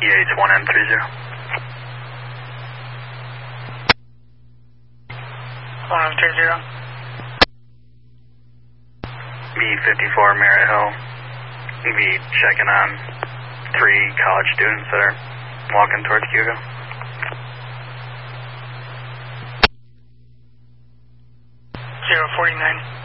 EH1M30. 1M30. B54 Merritt Hill. Be checking on 3 college students that are walking towards Hugo. Zero 49.